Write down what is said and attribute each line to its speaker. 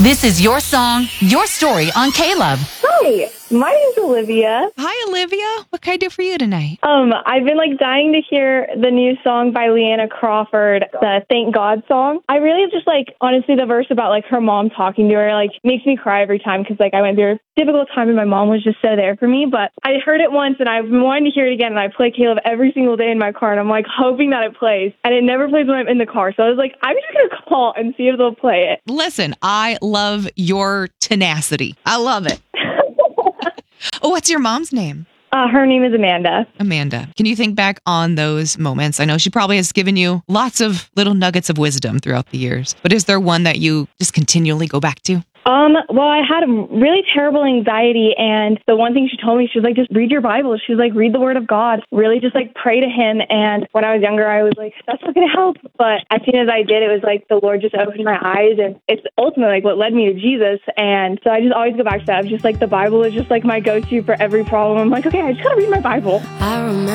Speaker 1: This is your song, your story on Caleb.
Speaker 2: Hi, my name's Olivia.
Speaker 3: Hi, Olivia. What can I do for you tonight?
Speaker 2: I've been dying to hear the new song by Leanna Crawford, the Thank God song. I really just honestly, the verse about her mom talking to her makes me cry every time because I went through a difficult time and my mom was just so there for me. But I heard it once and I've been wanting to hear it again, and I play Caleb every single day in my car, and I'm hoping that it plays, and it never plays when I'm in the car. So I was I'm just gonna call and see if they'll play it.
Speaker 3: Listen, I love your tenacity. I love it. What's your mom's name?
Speaker 2: Her name is Amanda.
Speaker 3: Amanda. Can you think back on those moments? I know she probably has given you lots of little nuggets of wisdom throughout the years, but is there one that you just continually go back to?
Speaker 2: Well, I had a really terrible anxiety, and the one thing she told me, she was just read your Bible. She was read the Word of God. Really just pray to Him. And when I was younger, I was that's not going to help. But as soon as I did, it was the Lord just opened my eyes, and it's ultimately what led me to Jesus. And so I just always go back to that. Just the Bible is just my go-to for every problem. I'm okay, I just got to read my Bible.
Speaker 4: I remember